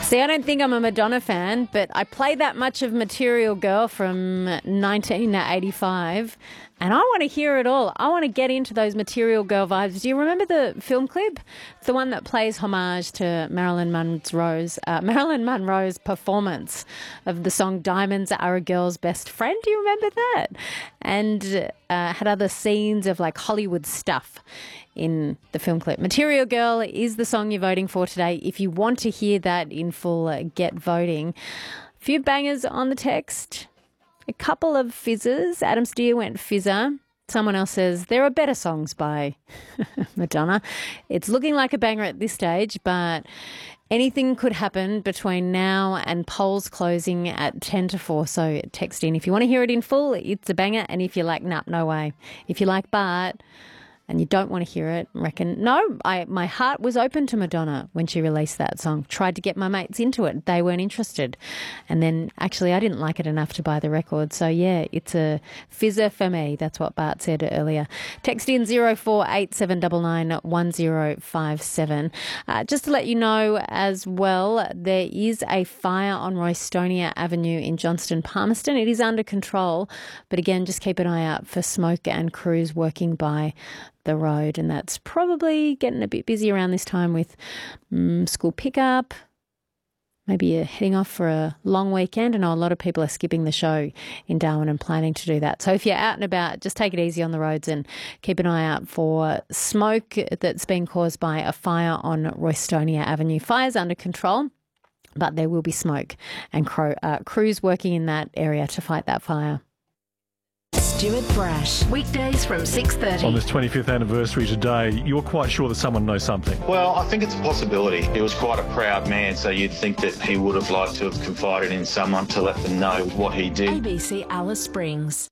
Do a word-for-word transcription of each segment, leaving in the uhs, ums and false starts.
See, I don't think I'm a Madonna fan, but I play that much of Material Girl from nineteen eighty-five, and I want to hear it all. I want to get into those Material Girl vibes. Do you remember the film clip? It's the one that plays homage to Marilyn Monroe's, uh, Marilyn Monroe's performance of the song Diamonds Are a Girl's Best Friend. Do you remember that? And uh, had other scenes of like Hollywood stuff in the film clip. Material Girl is the song you're voting for today. If you want to hear that in full, uh, get voting. A few bangers on the text. A couple of fizzers. Adam Steer went fizzer. Someone else says, there are better songs by Madonna. It's looking like a banger at this stage, but anything could happen between now and polls closing at ten to four. So text in. If you want to hear it in full, it's a banger. And if you're like, nah, no way. If you like Bart and you don't want to hear it, reckon, no, I my heart was open to Madonna when she released that song. Tried to get my mates into it. They weren't interested. And then actually I didn't like it enough to buy the record. So, yeah, it's a fizzer for me. That's what Bart said earlier. Text in zero four eight seven nine nine one zero five seven. Uh, just to let you know as well, there is a fire on Roystonia Avenue in Johnston Palmerston. It is under control. But again, just keep an eye out for smoke and crews working by the road, and that's probably getting a bit busy around this time with um, school pickup. Maybe you're heading off for a long weekend. I know a lot of people are skipping the show in Darwin and planning to do that. So if you're out and about, just take it easy on the roads and keep an eye out for smoke that's been caused by a fire on Roystonia Avenue. Fire's under control, but there will be smoke and crow, uh, crews working in that area to fight that fire. Stuart Brash, weekdays from six thirty. On this twenty-fifth anniversary today, you're quite sure that someone knows something. Well, I think it's a possibility. He was quite a proud man, so you'd think that he would have liked to have confided in someone to let them know what he did. A B C Alice Springs.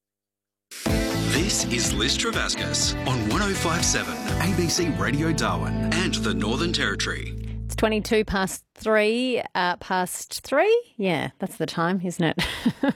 This is Liz Travascus on one oh five point seven A B C Radio Darwin and the Northern Territory. It's twenty-two past three, uh, past three? Yeah, that's the time, isn't it?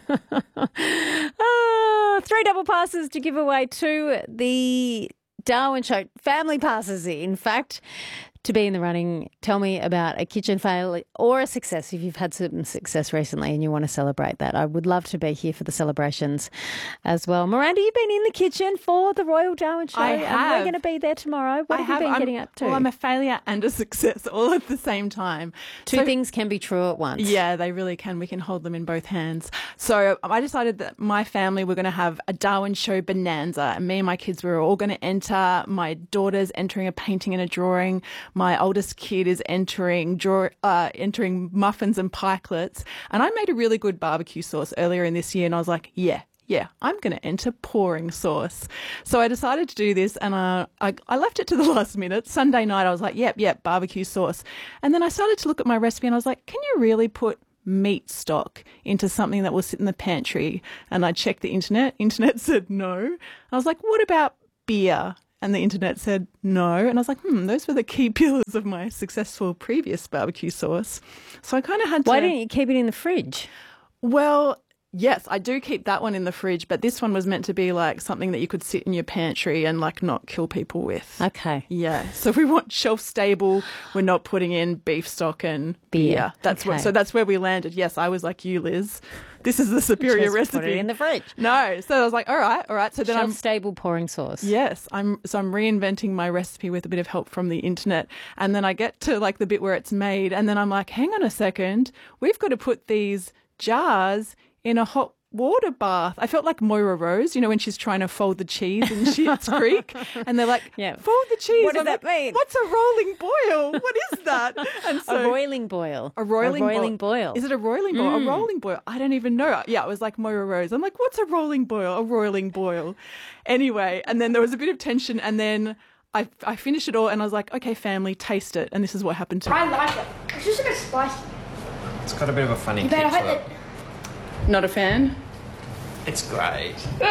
oh, three double passes to give away to the Darwin Show. Family passes, in fact, to be in the running. Tell me about a kitchen fail or a success if you've had some success recently and you want to celebrate that. I would love to be here for the celebrations as well. Miranda, you've been in the kitchen for the Royal Darwin Show. I And have. we're going to be there tomorrow. What I have, you been I'm, getting up to? Well, I'm a failure and a success all at the same time. Two So- things can be true at once. Yeah, they really can. We can hold them in both hands. So I decided that my family were going to have a Darwin Show bonanza, and me and my kids were all going to enter. My daughter's entering a painting and a drawing. My oldest kid is entering draw, uh, entering muffins and pikelets. And I made a really good barbecue sauce earlier in this year, and I was like, yeah. Yeah, I'm going to enter pouring sauce. So I decided to do this, and uh, I, I left it to the last minute. Sunday night, I was like, yep, yep, barbecue sauce. And then I started to look at my recipe, and I was like, can you really put meat stock into something that will sit in the pantry? And I checked the internet. Internet said no. I was like, what about beer? And the internet said no. And I was like, hmm, those were the key pillars of my successful previous barbecue sauce. So I kind of had to... Why didn't you keep it in the fridge? Well... Yes, I do keep that one in the fridge, but this one was meant to be like something that you could sit in your pantry and like not kill people with. Okay. Yeah. So we want shelf stable. We're not putting in beef stock and beer. Beer. That's Okay. what. So that's where we landed. Yes, I was like you, Liz. This is the superior Just recipe. put it in the fridge. No. So I was like, all right, all right. So then I'm Shelf-stable pouring sauce. Yes, I'm so I'm reinventing my recipe with a bit of help from the internet, and then I get to like the bit where it's made, and then I'm like, hang on a second, we've got to put these jars in a hot water bath. I felt like Moira Rose, you know, when she's trying to fold the cheese in Schitt's Creek, and they're like, Yeah. fold the cheese. What does I'm that like, mean? What's a rolling boil? What is that? And so A roiling boil. a roiling, a roiling boil. Is it a roiling boil? A rolling boil? I don't even know. Yeah, it was like Moira Rose. I'm like, what's a rolling boil? A roiling boil. Anyway, and then there was a bit of tension, and then I I finished it all, and I was like, okay, family, taste it. And this is what happened to me. I like it. It's just a bit spicy. It's got a bit of a funny You kick better hope to it. that... Not a fan? It's great.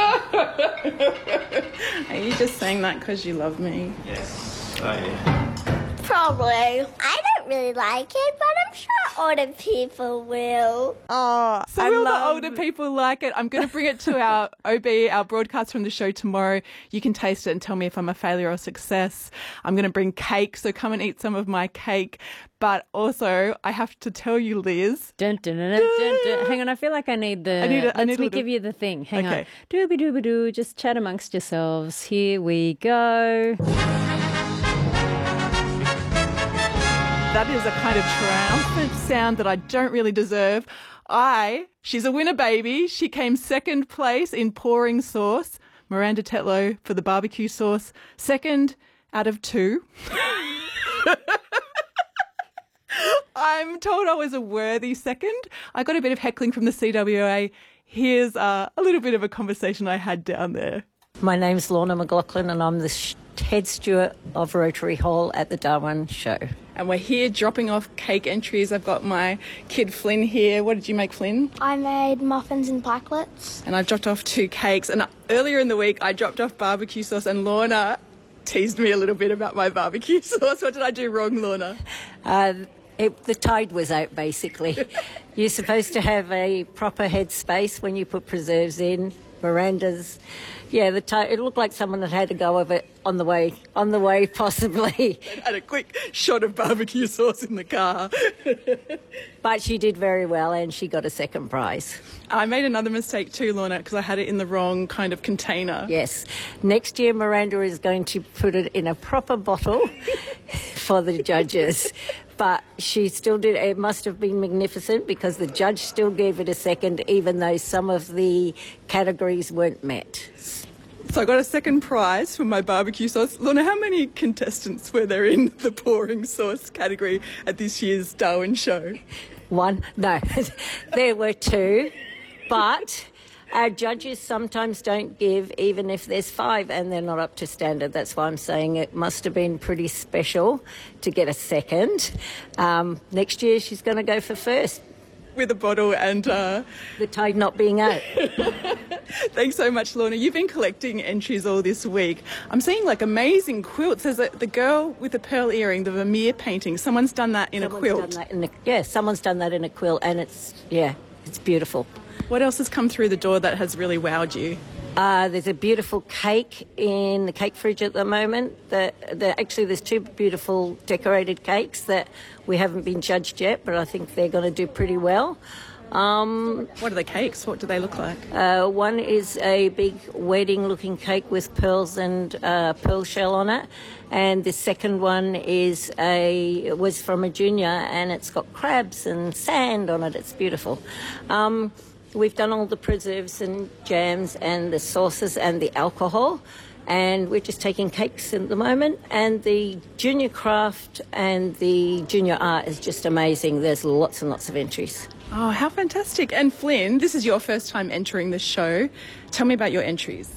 Are you just saying that because you love me? Yes. Oh, yeah. Probably. I don't don't really like it, but I'm sure older people will. Oh, so I will love- the older people like it? I'm going to bring it to our O B, our broadcast from the show tomorrow. You can taste it and tell me if I'm a failure or success. I'm going to bring cake, so come and eat some of my cake. But also, I have to tell you, Liz. Dun, dun, dun, dun, dun, dun. Hang on, I feel like I need the. I need a- I Let need a me little- give you the thing. Hang Okay. on. Dooby dooby doo. Just chat amongst yourselves. Here we go. That is a kind of triumphant sound that I don't really deserve. I, she's a winner, baby. She came second place in pouring sauce. Miranda Tetlow for the barbecue sauce. Second out of two. I'm told I was a worthy second. I got a bit of heckling from the C W A. Here's uh, a little bit of a conversation I had down there. My name's Lorna McLaughlin and I'm the sh- head steward of Rotary Hall at the Darwin Show. And we're here dropping off cake entries. I've got my kid Flynn here. What did you make, Flynn? I made muffins and pikelets. And I dropped off two cakes. And earlier in the week, I dropped off barbecue sauce, and Lorna teased me a little bit about my barbecue sauce. What did I do wrong, Lorna? Uh, it, the tide was out, basically. You're supposed to have a proper head space when you put preserves in, Miranda's. Yeah, the tide, it looked like someone had had a go of it on the way, on the way possibly. Had a quick shot of barbecue sauce in the car. But she did very well and she got a second prize. I made another mistake too, Lorna, because I had it in the wrong kind of container. Yes. Next year, Miranda is going to put it in a proper bottle for the judges. But she still did, it must have been magnificent because the judge still gave it a second, even though some of the categories weren't met. So I got a second prize for my barbecue sauce. Lorna, how many contestants were there in the pouring sauce category at this year's Darwin show? One? No, there were two, but our judges sometimes don't give even if there's five and they're not up to standard. That's why I'm saying it must have been pretty special to get a second. Um, next year she's going to go for first. With a bottle and... Uh... The tide not being out. Thanks so much, Lorna. You've been collecting entries all this week. I'm seeing like amazing quilts. There's a, the girl with the pearl earring, the Vermeer painting. Someone's done that in someone's a quilt. Done that in a, yeah, someone's done that in a quilt and it's, yeah, it's beautiful. What else has come through the door that has really wowed you? Uh, there's a beautiful cake in the cake fridge at the moment. The, the, actually, there's two beautiful decorated cakes that we haven't been judged yet, but I think they're going to do pretty well. Um, what are the cakes? What do they look like? Uh, one is a big wedding-looking cake with pearls and uh, pearl shell on it, and the second one is a was from a junior, and it's got crabs and sand on it. It's beautiful. Um, We've done all the preserves and jams and the sauces and the alcohol, and we're just taking cakes at the moment. And the junior craft and the junior art is just amazing. There's lots and lots of entries. Oh, how fantastic. And Flynn, this is your first time entering the show. Tell me about your entries.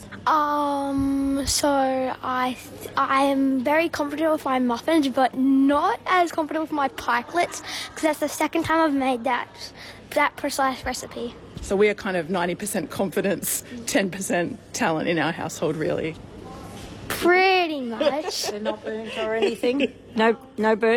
Um, so I th- I am very confident with my muffins, but not as confident with my pikelets, because that's the second time I've made that that precise recipe. So we are kind of ninety percent confidence, ten percent talent in our household, really. Pretty much. They're not burnt or anything? No, no burnt?